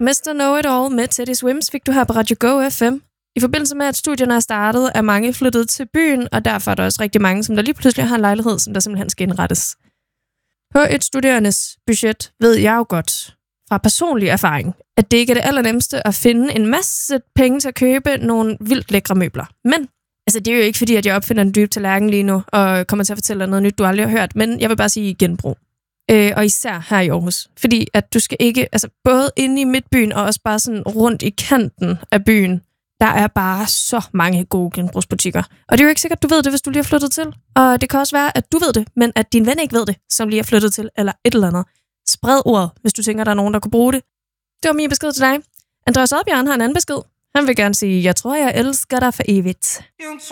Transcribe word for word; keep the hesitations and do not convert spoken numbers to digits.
mister Know-It-All med Teddy Swims fik du her på Radio Go F M. I forbindelse med, at studierne er startet, er mange flyttet til byen, og derfor er der også rigtig mange, som der lige pludselig har en lejlighed, som der simpelthen skal indrettes. På et studerendes budget ved jeg jo godt, fra personlig erfaring, at det ikke er det allernemmeste at finde en masse penge til at købe nogle vildt lækre møbler. Men altså, det er jo ikke fordi, at jeg opfinder en dyb tallerken lige nu, og kommer til at fortælle dig noget nyt, du aldrig har hørt, men jeg vil bare sige genbrug. Øh, og især her i Aarhus. Fordi at du skal ikke, altså både inde i midtbyen, og også bare sådan rundt i kanten af byen, der er bare så mange gode genbrugsbutikker. Og det er jo ikke sikkert, du ved det, hvis du lige har flyttet til. Og det kan også være, at du ved det, men at din ven ikke ved det, som lige har flyttet til, eller et eller andet. Spred ordet, hvis du tænker, der er nogen, der kunne bruge det. Det var min besked til dig. Andreas Oddbjørn har en anden besked. Han vil gerne sige, jeg tror, jeg elsker dig for evigt.